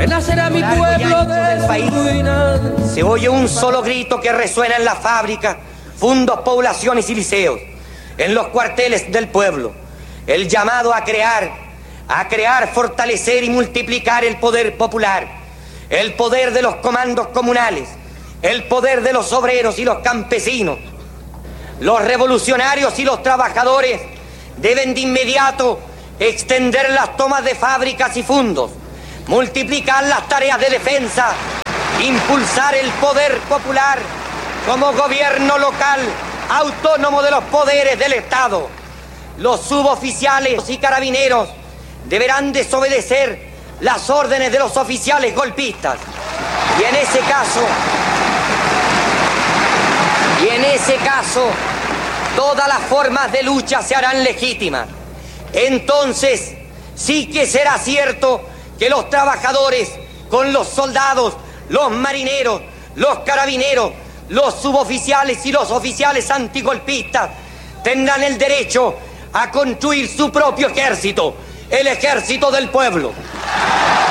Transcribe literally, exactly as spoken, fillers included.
renacerá mi pueblo del país. Se oye un solo grito que resuena en las fábricas, fundos, poblaciones y liceos, en los cuarteles del pueblo. El llamado a crear, a crear, fortalecer y multiplicar el poder popular, el poder de los comandos comunales, el poder de los obreros y los campesinos. Los revolucionarios y los trabajadores deben de inmediato extender las tomas de fábricas y fundos, multiplicar las tareas de defensa, impulsar el poder popular como gobierno local autónomo de los poderes del Estado. Los suboficiales y carabineros deberán desobedecer las órdenes de los oficiales golpistas. Y en ese caso, y en ese caso, todas las formas de lucha se harán legítimas. Entonces, sí que será cierto que los trabajadores, con los soldados, los marineros, los carabineros, los suboficiales y los oficiales antigolpistas, tendrán el derecho a construir su propio ejército, el ejército del pueblo.